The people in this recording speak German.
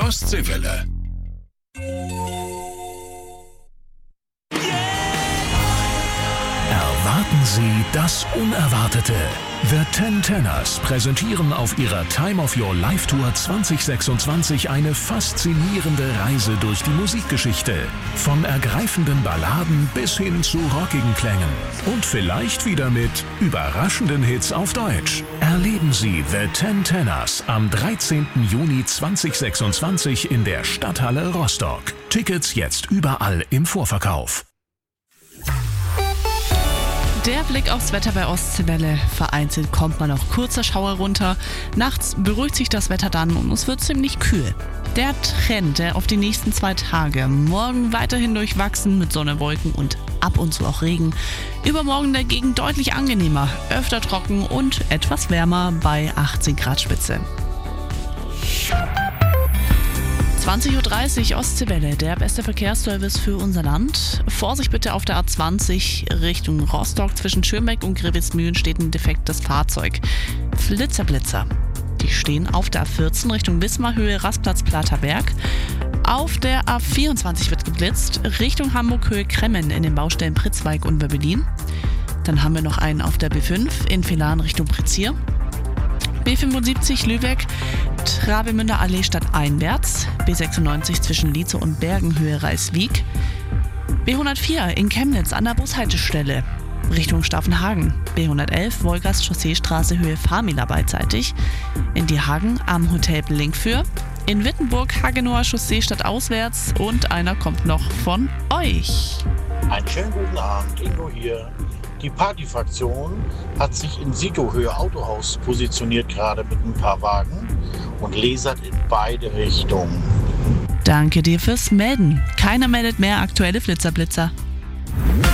Ostseewelle. Erwarten Sie das Unerwartete. The Ten Tenors präsentieren auf ihrer Time of Your Life Tour 2026 eine faszinierende Reise durch die Musikgeschichte. Von ergreifenden Balladen bis hin zu rockigen Klängen. Und vielleicht wieder mit überraschenden Hits auf Deutsch. Erleben Sie The Ten Tenors am 13. Juni 2026 in der Stadthalle Rostock. Tickets jetzt überall im Vorverkauf. Der Blick aufs Wetter bei Ostseewelle. Vereinzelt kommt mal noch kurzer Schauer runter. Nachts beruhigt sich das Wetter dann und es wird ziemlich kühl. Der Trend auf die nächsten 2 Tage. Morgen weiterhin durchwachsen mit Sonne, Wolken und ab und zu auch Regen. Übermorgen dagegen deutlich angenehmer, öfter trocken und etwas wärmer bei 18 Grad Spitze. 20.30 Uhr Ostseewelle, der beste Verkehrsservice für unser Land. Vorsicht bitte auf der A20 Richtung Rostock. Zwischen Schönbeck und Grevelsmühlen steht ein defektes Fahrzeug. Blitzer. Die stehen auf der A14 Richtung Wismarhöhe, Rastplatz Platerberg. Auf der A24 wird geblitzt, Richtung Hamburg-Höhe Kremmen in den Baustellen Pritzwalk und Wöbbelin. Dann haben wir noch einen auf der B5 in Villaren Richtung Prizier. B75 Lübeck, Travemünder Allee stadteinwärts, B96 zwischen Lietzow und Bergenhöhe Reiswijk, B104 in Chemnitz an der Bushaltestelle Richtung Staffenhagen, B111 Wolgast Chausseestraße Höhe Famila beidseitig, in Diehagen am Hotel Blinkfür, in Wittenburg Hagenower Chaussee stadtauswärts und einer kommt noch von euch. Einen schönen guten Abend, Ingo hier. Die Partyfraktion hat sich in Siegerhöhe Autohaus positioniert, gerade mit ein paar Wagen und lasert in beide Richtungen. Danke dir fürs Melden. Keiner meldet mehr aktuelle Flitzer.